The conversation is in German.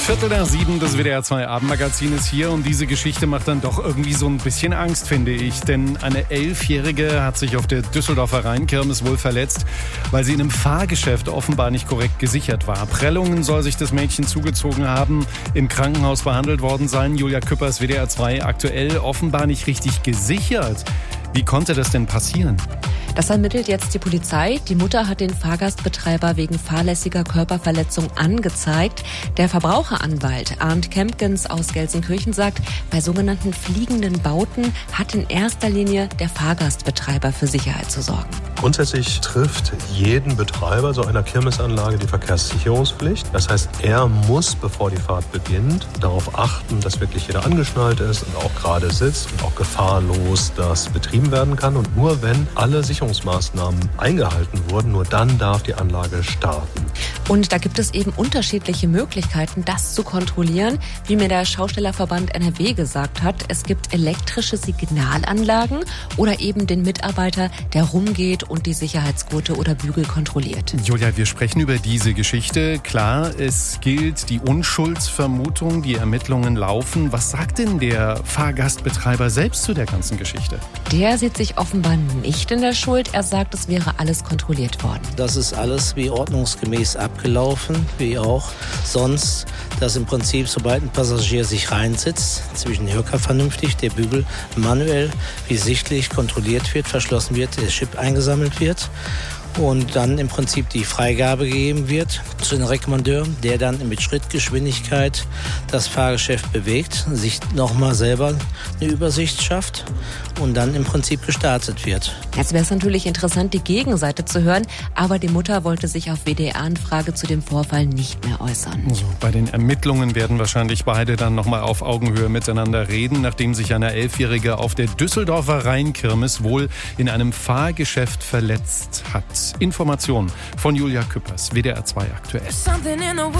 6:15, das WDR 2 Abendmagazin ist hier und diese Geschichte macht dann doch irgendwie so ein bisschen Angst, finde ich. Denn eine 11-Jährige hat sich auf der Düsseldorfer Rheinkirmes wohl verletzt, weil sie in einem Fahrgeschäft offenbar nicht korrekt gesichert war. Prellungen soll sich das Mädchen zugezogen haben, im Krankenhaus behandelt worden sein. Julia Küppers, WDR 2, aktuell offenbar nicht richtig gesichert. Wie konnte das denn passieren? Das ermittelt jetzt die Polizei. Die Mutter hat den Fahrgastbetreiber wegen fahrlässiger Körperverletzung angezeigt. Der Verbraucheranwalt Arndt Kempkens aus Gelsenkirchen sagt, bei sogenannten fliegenden Bauten hat in erster Linie der Fahrgastbetreiber für Sicherheit zu sorgen. Grundsätzlich trifft jeden Betreiber so einer Kirmesanlage die Verkehrssicherungspflicht. Das heißt, er muss, bevor die Fahrt beginnt, darauf achten, dass wirklich jeder angeschnallt ist und auch gerade sitzt und auch gefahrlos das betrieben werden kann. Und nur wenn alle Sicherungsmaßnahmen eingehalten wurden, nur dann darf die Anlage starten. Und da gibt es eben unterschiedliche Möglichkeiten, das zu kontrollieren. Wie mir der Schaustellerverband NRW gesagt hat, es gibt elektrische Signalanlagen oder eben den Mitarbeiter, der rumgeht und die Sicherheitsgurte oder Bügel kontrolliert. Julia, wir sprechen über diese Geschichte. Klar, es gilt die Unschuldsvermutung, die Ermittlungen laufen. Was sagt denn der Fahrgastbetreiber selbst zu der ganzen Geschichte? Der sieht sich offenbar nicht in der Schuld. Er sagt, es wäre alles kontrolliert worden. Das ist alles wie ordnungsgemäß abgelaufen, wie auch sonst, dass im Prinzip, sobald ein Passagier sich reinsitzt, zwischen den Höcker vernünftig, der Bügel manuell, wie sichtlich kontrolliert wird, verschlossen wird, der Chip eingesammelt wird und dann im Prinzip die Freigabe gegeben wird zu den Rekommandeur, der dann mit Schrittgeschwindigkeit das Fahrgeschäft bewegt, sich nochmal selber eine Übersicht schafft und dann im Prinzip gestartet wird. Jetzt wäre es natürlich interessant, die Gegenseite zu hören, aber die Mutter wollte sich auf WDR-Anfrage zu dem Vorfall nicht mehr äußern. Also, bei den Ermittlungen werden wahrscheinlich beide dann nochmal auf Augenhöhe miteinander reden, nachdem sich eine 11-Jährige auf der Düsseldorfer Rheinkirmes wohl in einem Fahrgeschäft verletzt hat. Informationen von Julia Küppers, WDR 2 aktuell.